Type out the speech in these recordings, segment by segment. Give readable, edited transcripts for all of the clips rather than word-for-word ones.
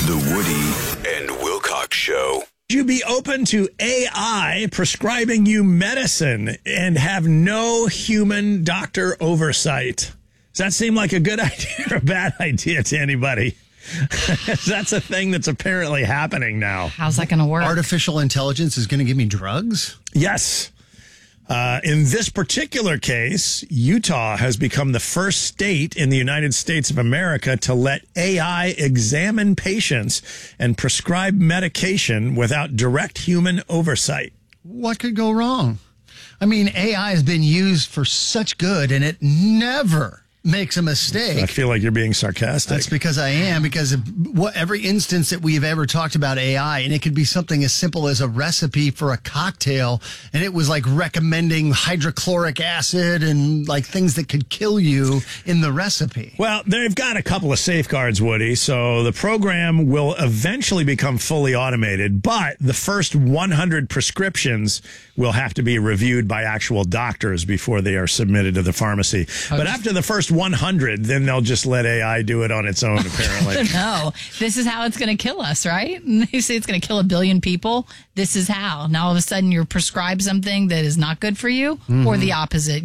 The Woody and Wilcox Show. Would you be open to AI prescribing you medicine and have no human doctor oversight? Does that seem like a good idea or a bad idea to anybody? That's a thing that's apparently happening now. How's that going to work? Artificial intelligence is going to give me drugs? Yes. In this particular case, Utah has become the first state in the United States of America to let AI examine patients and prescribe medication without direct human oversight. What could go wrong? I mean, AI has been used for such good, and it never makes a mistake. I feel like you're being sarcastic. That's because I am, because of every instance that we've ever talked about AI, and it could be something as simple as a recipe for a cocktail, and it was like recommending hydrochloric acid and like things that could kill you in the recipe. Well, they've got a couple of safeguards, Woody, so the program will eventually become fully automated, but the first 100 prescriptions will have to be reviewed by actual doctors before they are submitted to the pharmacy. But after the first 100, then they'll just let AI do it on its own, apparently. No, this is how it's going to kill us, right? And they say it's going to kill 1 billion people. This is how. Now, all of a sudden, you're prescribed something that is not good for you, or the opposite.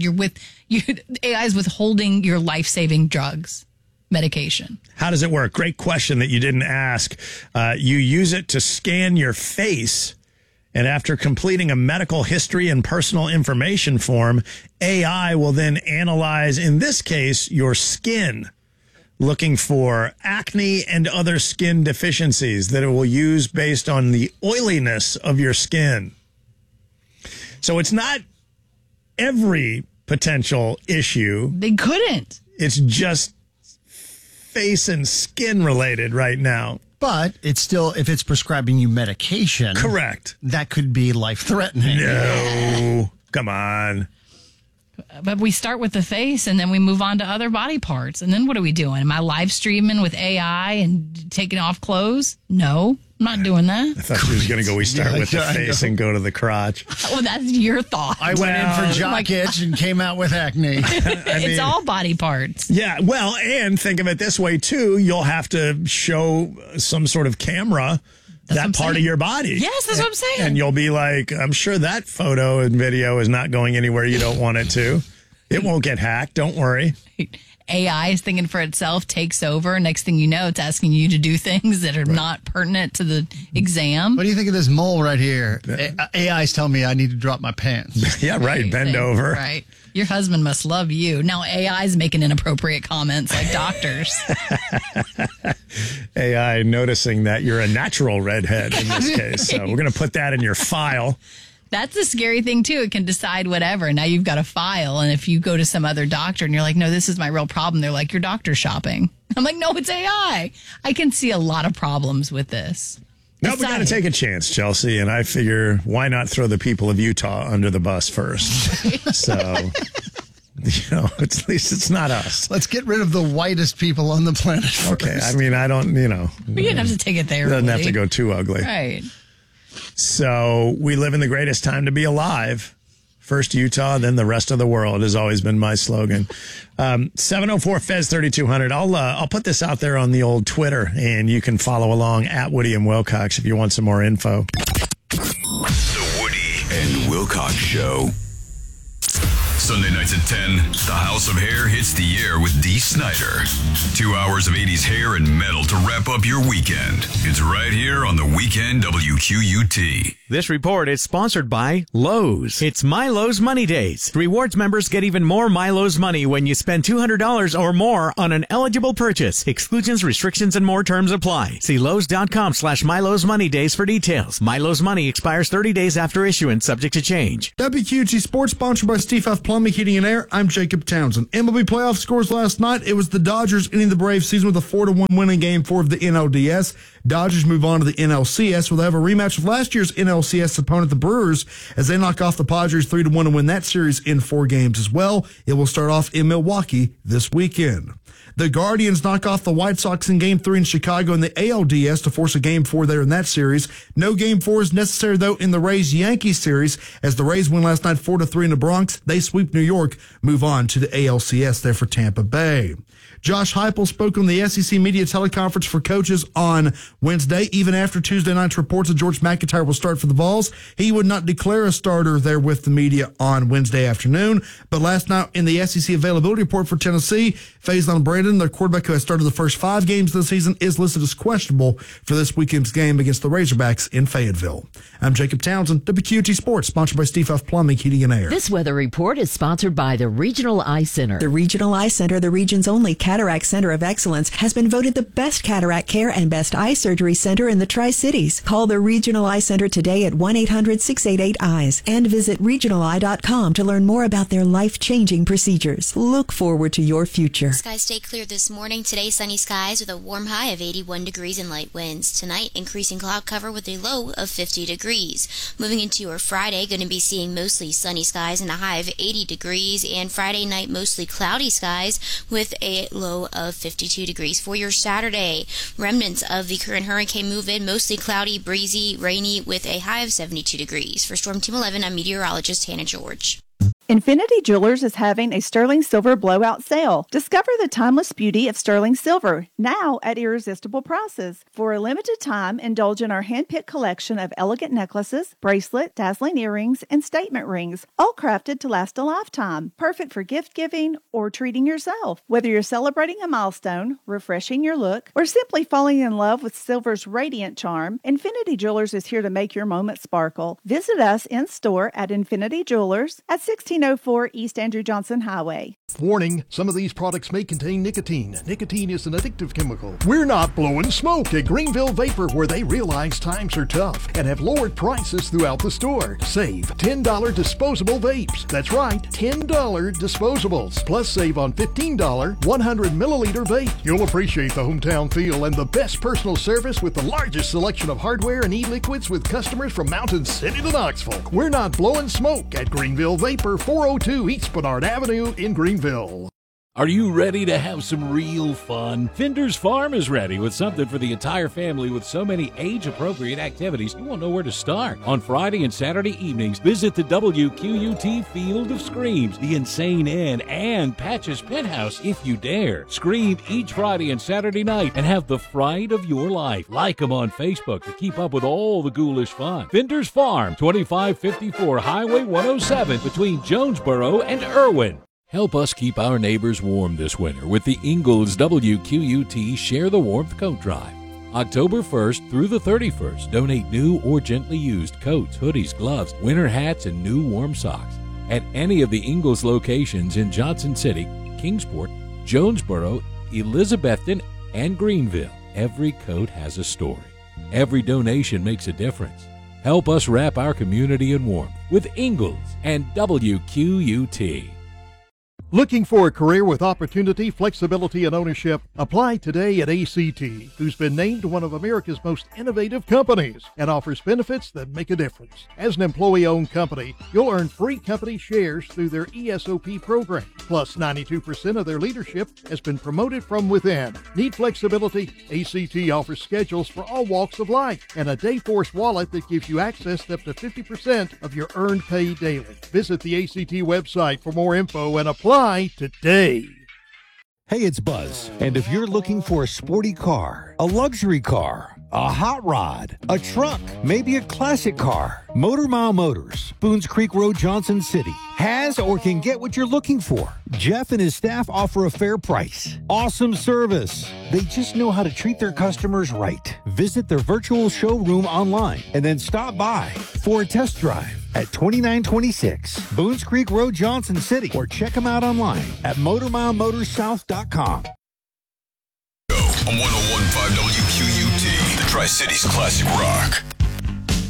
AI is withholding your life-saving drugs, medication. How does it work? Great question that you didn't ask. You use it to scan your face, and after completing a medical history and personal information form, AI will then analyze, in this case, your skin, looking for acne and other skin deficiencies that it will use based on the oiliness of your skin. So it's not every potential issue. They couldn't. It's just face and skin related right now. But it's still, if it's prescribing you medication, Correct. that could be life-threatening. No. Come on. But we start with the face and then we move on to other body parts. And then what are we doing? Am I live streaming with AI and taking off clothes? No, I'm not doing that. I thought she was going to go, we start with the face and go to the crotch. Oh, that's your thought. I went in for jock itch and came out with acne. It's all body parts. Yeah, well, and think of it this way, too. You'll have to show some sort of camera that part of your body. Yes, that's what I'm saying. And you'll be like, I'm sure that photo and video is not going anywhere you don't want it to. It won't get hacked. Don't worry. AI is thinking for itself, takes over. Next thing you know, it's asking you to do things that are not pertinent to the exam. What do you think of this mole right here? AI's telling me I need to drop my pants. Yeah, right. Bend over. Right. Your husband must love you. Now AI's making inappropriate comments like doctors. AI noticing that you're a natural redhead in this case. So we're going to put that in your file. That's the scary thing, too. It can decide whatever. Now you've got a file. And if you go to some other doctor and you're like, no, this is my real problem, they're like, you're doctor shopping. I'm like, no, it's AI. I can see a lot of problems with this. No, we got to take a chance, Chelsea. And I figure, why not throw the people of Utah under the bus first? So, at least it's not us. Let's get rid of the whitest people on the planet first. Okay, I mean, I don't, We didn't have to take it there. Doesn't have to go too ugly. Right. So we live in the greatest time to be alive. First Utah, then the rest of the world has always been my slogan. 704-FEZ-3200. I'll put this out there on the old Twitter, and you can follow along at Woody and Wilcox if you want some more info. The Woody and Wilcox Show. Sunday nights at 10, the House of Hair hits the air with Dee Snider. 2 hours of 80s hair and metal to wrap up your weekend. It's right here on the Weekend WQUT. This report is sponsored by Lowe's. It's Milo's Money Days. Rewards members get even more Milo's money when you spend $200 or more on an eligible purchase. Exclusions, restrictions, and more terms apply. See Lowe's.com/Milo's Money Days for details. Milo's money expires 30 days after issuance, subject to change. WQT Sports, sponsored by Steve Huff Plumbing, Heating, and Air. I'm Jacob Townsend. MLB playoff scores last night. It was the Dodgers ending the Braves season with a 4-1 win in Game 4 of the NLDS. Dodgers move on to the NLCS, where they have a rematch of last year's NLCS opponent, the Brewers, as they knock off the Padres 3-1 and win that series in 4 games as well. It will start off in Milwaukee this weekend. The Guardians knock off the White Sox in Game 3 in Chicago in the ALDS to force a Game 4 there in that series. No Game 4 is necessary, though, in the Rays-Yankees series, as the Rays win last night 4-3 in the Bronx. They sweep New York, move on to the ALCS there for Tampa Bay. Josh Heupel spoke on the SEC media teleconference for coaches on Wednesday. Even after Tuesday night's reports that George McIntyre will start for the Vols, he would not declare a starter there with the media on Wednesday afternoon. But last night in the SEC availability report for Tennessee, Faison Brandon, their quarterback who has started the first 5 games of the season, is listed as questionable for this weekend's game against the Razorbacks in Fayetteville. I'm Jacob Townsend, WQT Sports, sponsored by Steve Huff Plumbing, Heating and Air. This weather report is sponsored by the Regional Eye Center. The Regional Eye Center, the region's only cataract center of excellence, has been voted the best cataract care and best eye surgery center in the Tri-Cities. Call the Regional Eye Center today at 1-800-688-EYES and visit regionaleye.com to learn more about their life-changing procedures. Look forward to your future. Skies stay clear this morning. Today, sunny skies with a warm high of 81 degrees and light winds. Tonight, increasing cloud cover with a low of 50 degrees. Moving into your Friday, going to be seeing mostly sunny skies and a high of 80 degrees. And Friday night, mostly cloudy skies with a low of 52 degrees. For your Saturday, remnants of the current hurricane move in, mostly cloudy, breezy, rainy with a high of 72 degrees. For Storm Team 11, I'm meteorologist Hannah George. Infinity Jewelers is having a sterling silver blowout sale. Discover the timeless beauty of sterling silver, now at irresistible prices. For a limited time, indulge in our hand-picked collection of elegant necklaces, bracelet, dazzling earrings, and statement rings, all crafted to last a lifetime. Perfect for gift-giving or treating yourself. Whether you're celebrating a milestone, refreshing your look, or simply falling in love with silver's radiant charm, Infinity Jewelers is here to make your moment sparkle. Visit us in-store at Infinity Jewelers at 1604 East Andrew Johnson Highway. Warning, some of these products may contain nicotine. Nicotine is an addictive chemical. We're not blowing smoke at Greenville Vapor, where they realize times are tough and have lowered prices throughout the store. Save $10 disposable vapes. That's right, $10 disposables. Plus save on $15 100 milliliter vape. You'll appreciate the hometown feel and the best personal service with the largest selection of hardware and e-liquids with customers from Mountain City to Knoxville. We're not blowing smoke at Greenville Vapor, 402 East Bernard Avenue in Greenville. Are you ready to have some real fun? Finder's Farm is ready with something for the entire family with so many age-appropriate activities you won't know where to start. On Friday and Saturday evenings, visit the WQUT Field of Screams, the Insane Inn, and Patch's Penthouse if you dare. Scream each Friday and Saturday night and have the fright of your life. Like them on Facebook to keep up with all the ghoulish fun. Finder's Farm, 2554 Highway 107 between Jonesboro and Irwin. Help us keep our neighbors warm this winter with the Ingalls WQUT Share the Warmth Coat Drive. October 1st through the 31st, donate new or gently used coats, hoodies, gloves, winter hats, and new warm socks at any of the Ingalls locations in Johnson City, Kingsport, Jonesboro, Elizabethton, and Greenville. Every coat has a story. Every donation makes a difference. Help us wrap our community in warmth with Ingalls and WQUT. Looking for a career with opportunity, flexibility, and ownership? Apply today at ACT, who's been named one of America's most innovative companies and offers benefits that make a difference. As an employee-owned company, you'll earn free company shares through their ESOP program. Plus, 92% of their leadership has been promoted from within. Need flexibility? ACT offers schedules for all walks of life and a Dayforce wallet that gives you access to up to 50% of your earned pay daily. Visit the ACT website for more info and apply today. Hey, it's Buzz, and if you're looking for a sporty car, a luxury car, a hot rod, a truck, maybe a classic car, Motor Mile Motors, Boones Creek Road, Johnson City, has or can get what you're looking for. Jeff and his staff offer a fair price, awesome service. They just know how to treat their customers right. Visit their virtual showroom online and then stop by for a test drive at 2926 Boones Creek Road, Johnson City, or check them out online at MotorMileMotorsSouth.com. On 101.5 WQUT, the Tri-Cities Classic Rock.